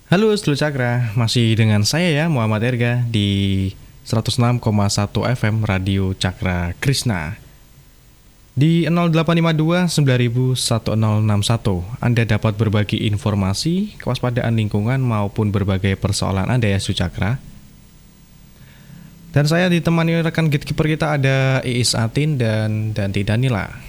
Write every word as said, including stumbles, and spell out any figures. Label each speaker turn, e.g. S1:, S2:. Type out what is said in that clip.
S1: Halo Seluruh Cakra, masih dengan saya ya Muhammad Erga di seratus enam koma satu F M Radio Cakra Krishna. Di nol delapan lima dua sembilan satu nol enam satu Anda dapat berbagi informasi, kewaspadaan lingkungan maupun berbagai persoalan Anda ya Seluruh Cakra. Dan saya ditemani rekan gatekeeper kita ada Iis Atin dan Danti Danila.